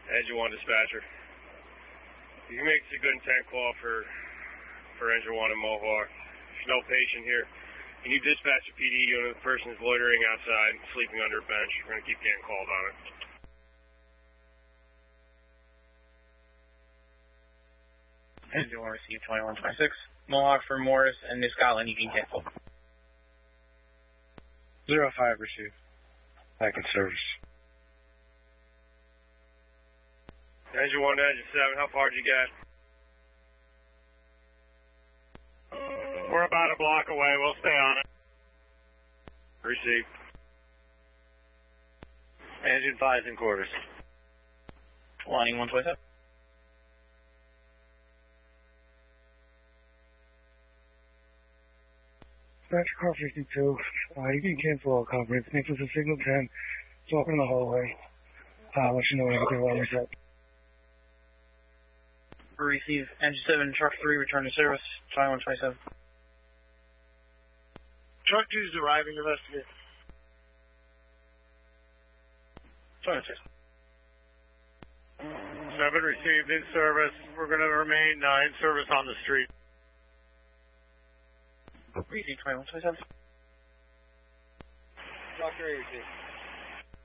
Engine 1 dispatcher. You can make a good intent call for Engine 1 in Mohawk. There's no patient here. Can you dispatch a PD unit? The person is loitering outside, sleeping under a bench. We're going to keep getting called on it. Engine 1 received 2126. Mohawk for Morris and New Scotland, you can cancel. 05 received. Back in service. Engine 1 to Engine 7, how far did you get? We're about a block away. We'll stay on it. Received. Engine 5 in quarters. Lining 127. Dispatch car 52. You can cancel all coverage. Next is a signal 10. It's open in the hallway. Let you know when everything will reset. Receive Engine 7, Truck 3, return to service, 2127. Truck 2 is arriving, investigate. 22. 7 received in service. We're going to remain in service on the street. Receive 2127. Truck 3 received.